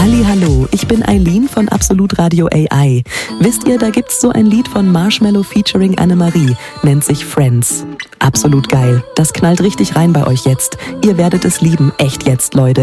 Hallihallo, ich bin Eileen von Absolut Radio AI. Wisst ihr, da gibt's so ein Lied von Marshmello featuring Annemarie, nennt sich Friends. Absolut geil. Das knallt richtig rein bei euch jetzt. Ihr werdet es lieben, echt jetzt, Leute.